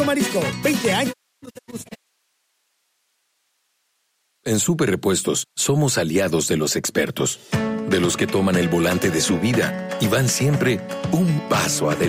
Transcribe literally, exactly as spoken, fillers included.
Marisco, veinte años. En Super Repuestos somos aliados de los expertos, de los que toman el volante de su vida y van siempre un paso adelante.